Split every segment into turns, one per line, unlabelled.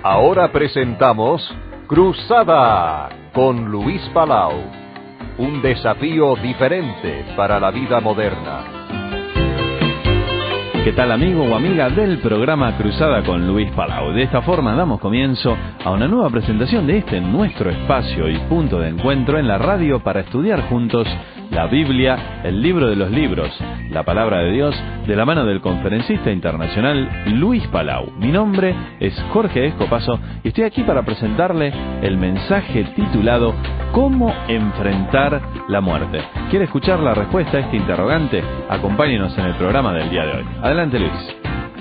Ahora presentamos Cruzada con Luis Palau. Un desafío diferente para la vida moderna.
¿Qué tal, amigo o amiga del programa Cruzada con Luis Palau? De esta forma damos comienzo a una nueva presentación de nuestro espacio y punto de encuentro en la radio para estudiar juntos la Biblia, el libro de los libros, la palabra de Dios, de la mano del conferencista internacional Luis Palau. Mi nombre es Jorge Escopazo y estoy aquí para presentarle el mensaje titulado ¿Cómo enfrentar la muerte? ¿Quiere escuchar la respuesta a este interrogante? Acompáñenos en el programa del día de hoy. Adelante, Luis.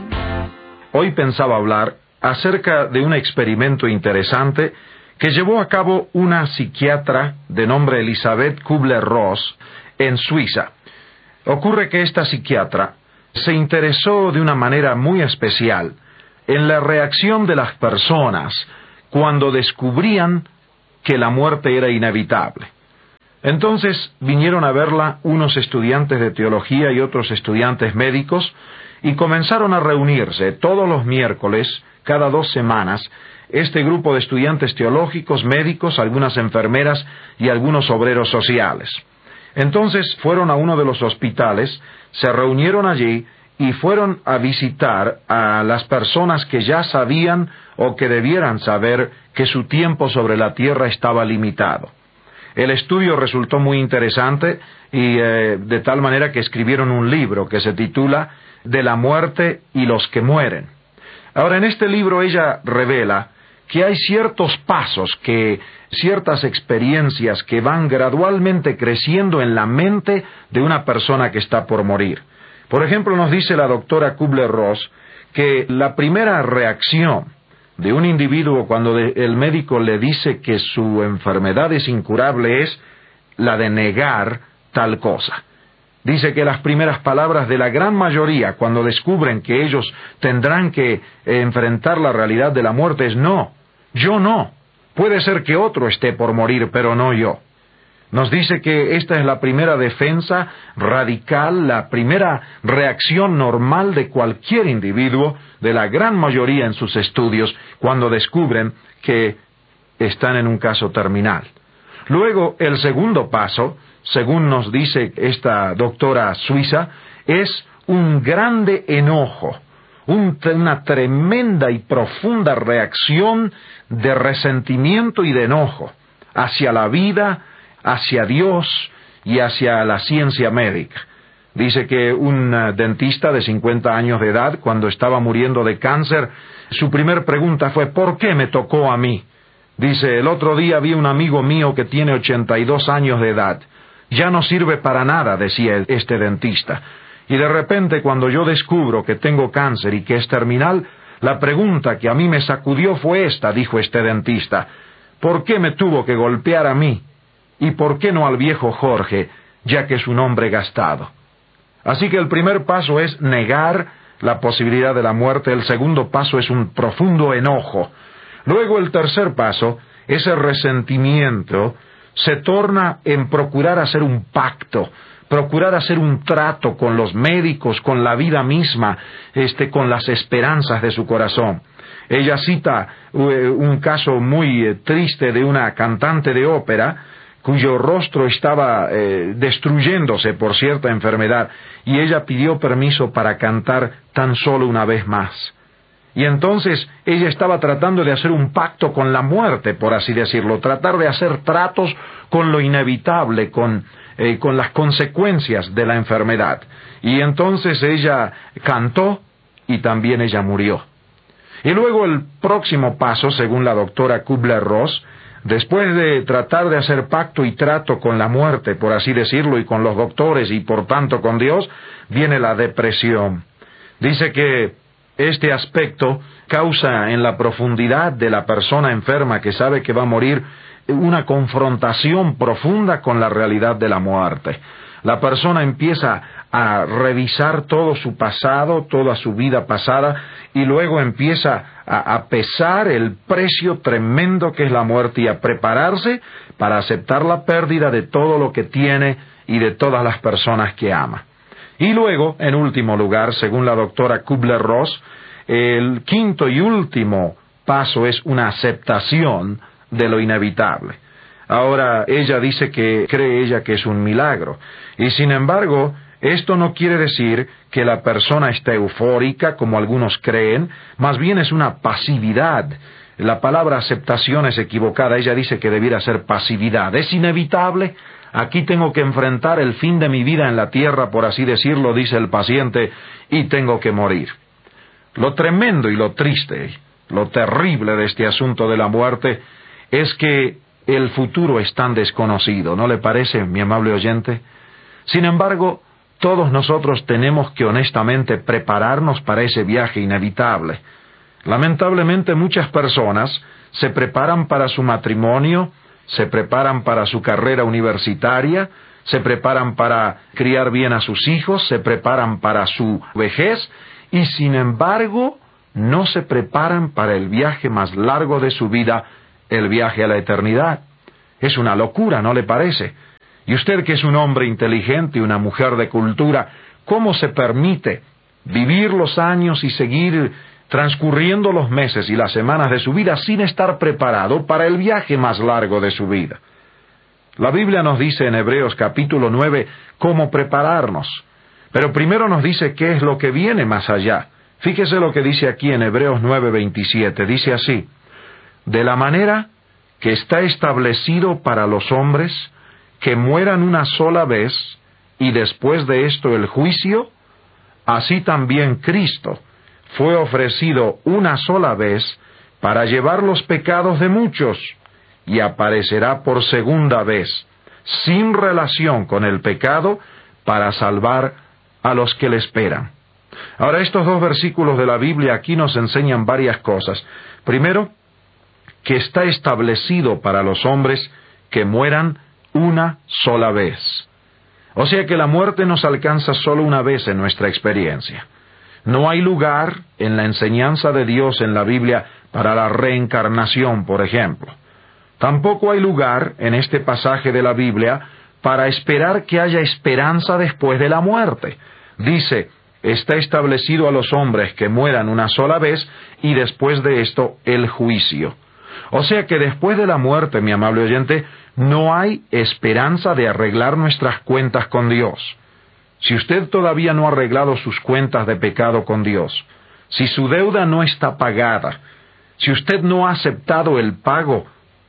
Hoy pensaba hablar acerca de un experimento interesante que llevó a cabo una psiquiatra de nombre Elisabeth Kübler-Ross en Suiza. Ocurre que esta psiquiatra se interesó de una manera muy especial en la reacción de las personas cuando descubrían que la muerte era inevitable. Entonces vinieron a verla unos estudiantes de teología y otros estudiantes médicos y comenzaron a reunirse todos los miércoles, cada 2 semanas, este grupo de estudiantes teológicos, médicos, algunas enfermeras y algunos obreros sociales. Entonces fueron a uno de los hospitales, se reunieron allí y fueron a visitar a las personas que ya sabían o que debieran saber que su tiempo sobre la tierra estaba limitado. El estudio resultó muy interesante y de tal manera que escribieron un libro que se titula De la muerte y los que mueren. Ahora, en este libro ella revela que hay ciertos pasos, ciertas experiencias que van gradualmente creciendo en la mente de una persona que está por morir. Por ejemplo, nos dice la doctora Kübler-Ross que la primera reacción de un individuo cuando el médico le dice que su enfermedad es incurable es la de negar tal cosa. Dice que las primeras palabras de la gran mayoría cuando descubren que ellos tendrán que enfrentar la realidad de la muerte es no, yo no. Puede ser que otro esté por morir, pero no yo. Nos dice que esta es la primera defensa radical, la primera reacción normal de cualquier individuo, de la gran mayoría en sus estudios, cuando descubren que están en un caso terminal. Luego, el segundo paso, según nos dice esta doctora suiza, es un grande enojo, una tremenda y profunda reacción de resentimiento y de enojo hacia la vida, hacia Dios y hacia la ciencia médica. Dice que un dentista de 50 años de edad, cuando estaba muriendo de cáncer, su primer pregunta fue ¿por qué me tocó a mí? Dice, el otro día vi un amigo mío que tiene 82 años de edad. Ya no sirve para nada, decía este dentista. Y de repente, cuando yo descubro que tengo cáncer y que es terminal, la pregunta que a mí me sacudió fue esta, dijo este dentista. ¿Por qué me tuvo que golpear a mí? ¿Y por qué no al viejo Jorge, ya que es un hombre gastado? Así que el primer paso es negar la posibilidad de la muerte. El segundo paso es un profundo enojo. Luego el tercer paso, ese resentimiento, se torna en procurar hacer un pacto, procurar hacer un trato con los médicos, con la vida misma, con las esperanzas de su corazón. Ella cita un caso muy triste de una cantante de ópera, cuyo rostro estaba destruyéndose por cierta enfermedad, y ella pidió permiso para cantar tan solo una vez más. Y entonces ella estaba tratando de hacer un pacto con la muerte, por así decirlo, tratar de hacer tratos con lo inevitable, con las consecuencias de la enfermedad. Y entonces ella cantó y también ella murió. Y luego el próximo paso, según la doctora Kübler-Ross, después de tratar de hacer pacto y trato con la muerte, por así decirlo, y con los doctores y por tanto con Dios, viene la depresión. Dice que este aspecto causa en la profundidad de la persona enferma que sabe que va a morir una confrontación profunda con la realidad de la muerte. La persona empieza a revisar todo su pasado, toda su vida pasada, y luego empieza a pesar el precio tremendo que es la muerte y a prepararse para aceptar la pérdida de todo lo que tiene y de todas las personas que ama. Y luego, en último lugar, según la doctora Kübler-Ross, el quinto y último paso es una aceptación de lo inevitable. Ahora, ella dice que cree ella que es un milagro, y sin embargo, esto no quiere decir que la persona esté eufórica, como algunos creen, más bien es una pasividad. La palabra aceptación es equivocada, ella dice que debiera ser pasividad. Es inevitable, aquí tengo que enfrentar el fin de mi vida en la tierra, por así decirlo, dice el paciente, y tengo que morir. Lo tremendo y lo triste, lo terrible de este asunto de la muerte, es que el futuro es tan desconocido, ¿no le parece, mi amable oyente? Sin embargo, todos nosotros tenemos que honestamente prepararnos para ese viaje inevitable. Lamentablemente muchas personas se preparan para su matrimonio, se preparan para su carrera universitaria, se preparan para criar bien a sus hijos, se preparan para su vejez, y sin embargo no se preparan para el viaje más largo de su vida, el viaje a la eternidad. Es una locura, ¿no le parece? Y usted, que es un hombre inteligente y una mujer de cultura, ¿cómo se permite vivir los años y seguir transcurriendo los meses y las semanas de su vida sin estar preparado para el viaje más largo de su vida? La Biblia nos dice en Hebreos capítulo 9 cómo prepararnos, pero primero nos dice qué es lo que viene más allá. Fíjese lo que dice aquí en Hebreos 9:27, dice así: de la manera que está establecido para los hombres que mueran una sola vez, y después de esto el juicio, así también Cristo fue ofrecido una sola vez para llevar los pecados de muchos, y aparecerá por segunda vez, sin relación con el pecado, para salvar a los que le esperan. Ahora, estos dos versículos de la Biblia aquí nos enseñan varias cosas. Primero, que está establecido para los hombres que mueran una sola vez. O sea que la muerte nos alcanza solo una vez en nuestra experiencia. No hay lugar en la enseñanza de Dios en la Biblia para la reencarnación, por ejemplo. Tampoco hay lugar en este pasaje de la Biblia para esperar que haya esperanza después de la muerte. Dice, está establecido a los hombres que mueran una sola vez y después de esto el juicio. O sea que después de la muerte, mi amable oyente, no hay esperanza de arreglar nuestras cuentas con Dios. Si usted todavía no ha arreglado sus cuentas de pecado con Dios, si su deuda no está pagada, si usted no ha aceptado el pago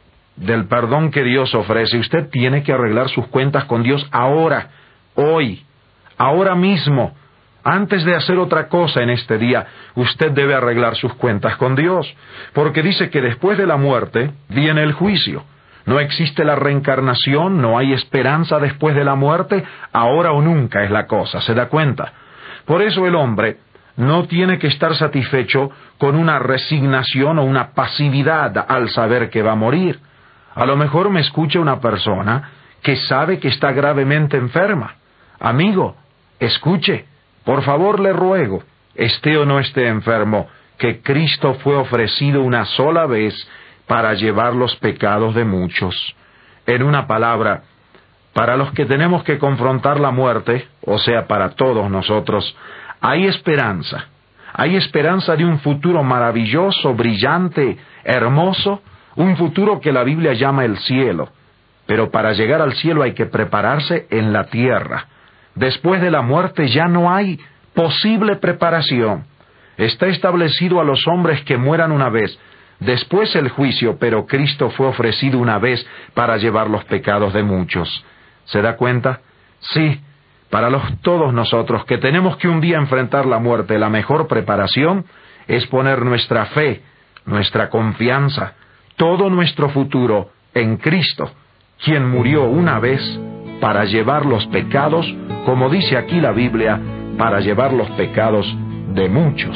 del perdón que Dios ofrece, usted tiene que arreglar sus cuentas con Dios ahora, hoy, ahora mismo. Antes de hacer otra cosa en este día, usted debe arreglar sus cuentas con Dios, porque dice que después de la muerte viene el juicio. No existe la reencarnación, no hay esperanza después de la muerte, ahora o nunca es la cosa, ¿se da cuenta? Por eso el hombre no tiene que estar satisfecho con una resignación o una pasividad al saber que va a morir. A lo mejor me escucha una persona que sabe que está gravemente enferma. Amigo, escuche, por favor le ruego, esté o no esté enfermo, que Cristo fue ofrecido una sola vez para llevar los pecados de muchos. En una palabra, para los que tenemos que confrontar la muerte, o sea, para todos nosotros, hay esperanza. Hay esperanza de un futuro maravilloso, brillante, hermoso, un futuro que la Biblia llama el cielo. Pero para llegar al cielo hay que prepararse en la tierra. Después de la muerte ya no hay posible preparación. Está establecido a los hombres que mueran una vez, después el juicio, pero Cristo fue ofrecido una vez para llevar los pecados de muchos. ¿Se da cuenta? Sí, para todos nosotros que tenemos que un día enfrentar la muerte, la mejor preparación es poner nuestra fe, nuestra confianza, todo nuestro futuro en Cristo, quien murió una vez para llevar los pecados, como dice aquí la Biblia, para llevar los pecados de muchos.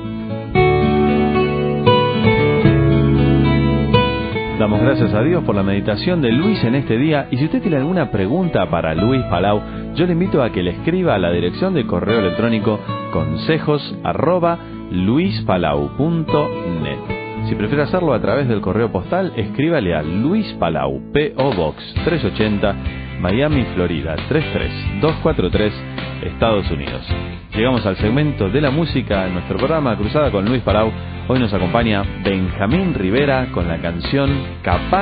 Damos gracias a Dios por la meditación de Luis en este día, y si usted tiene alguna pregunta para Luis Palau, yo le invito a que le escriba a la dirección de correo electrónico consejos@luispalau.net. Si prefiere hacerlo a través del correo postal, escríbale a Luis Palau, P.O. Box 380, Miami, Florida 33243, Estados Unidos. Llegamos al segmento de la música en nuestro programa Cruzada con Luis Palau. Hoy nos acompaña Benjamín Rivera con la canción Capaz